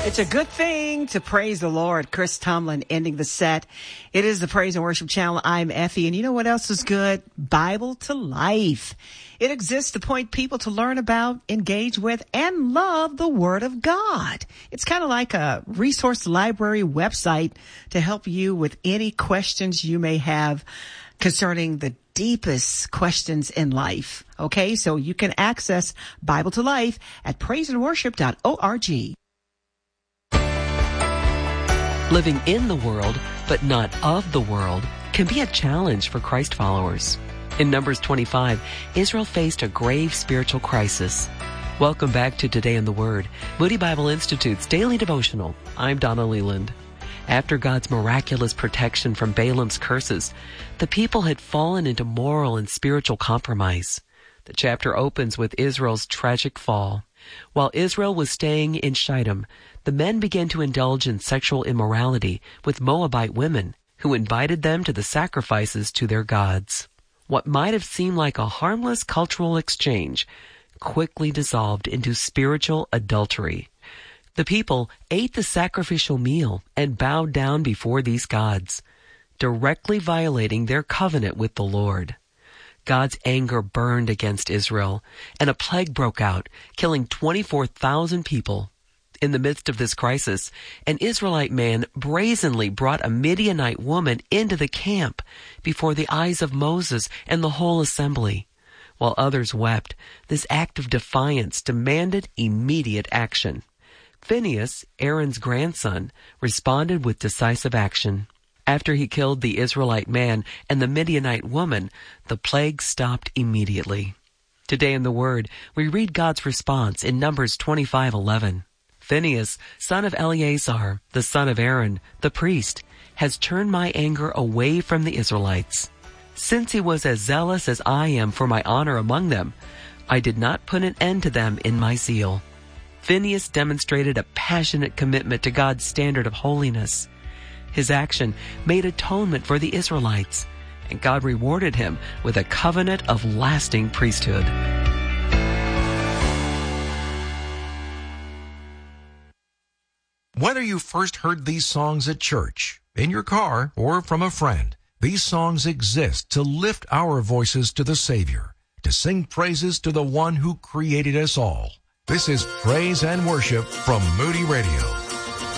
It's a good thing to praise the Lord. Chris Tomlin ending the set. It is the Praise and Worship Channel. I'm Effie. And you know what else is good? Bible to Life. It exists to point people to learn about, engage with, and love the Word of God. It's kind of like a resource library website to help you with any questions you may have concerning the deepest questions in life. Okay, so you can access Bible to Life at praiseandworship.org. Living in the world, but not of the world, can be a challenge for Christ followers. In Numbers 25, Israel faced a grave spiritual crisis. Welcome back to Today in the Word, Moody Bible Institute's daily devotional. I'm Donna Leland. After God's miraculous protection from Balaam's curses, the people had fallen into moral and spiritual compromise. The chapter opens with Israel's tragic fall. While Israel was staying in Shittim, the men began to indulge in sexual immorality with Moabite women, who invited them to the sacrifices to their gods. What might have seemed like a harmless cultural exchange quickly dissolved into spiritual adultery. The people ate the sacrificial meal and bowed down before these gods, directly violating their covenant with the Lord. God's anger burned against Israel, and a plague broke out, killing 24,000 people. In the midst of this crisis, an Israelite man brazenly brought a Midianite woman into the camp before the eyes of Moses and the whole assembly. While others wept, this act of defiance demanded immediate action. Phinehas, Aaron's grandson, responded with decisive action. After he killed the Israelite man and the Midianite woman, the plague stopped immediately. Today in the Word, we read God's response in Numbers 25:11. Phinehas, son of Eleazar, the son of Aaron, the priest, has turned my anger away from the Israelites. Since he was as zealous as I am for my honor among them, I did not put an end to them in my zeal. Phinehas demonstrated a passionate commitment to God's standard of holiness. His action made atonement for the Israelites, and God rewarded him with a covenant of lasting priesthood. Whether you first heard these songs at church, in your car, or from a friend, these songs exist to lift our voices to the Savior, to sing praises to the one who created us all. This is Praise and Worship from Moody Radio.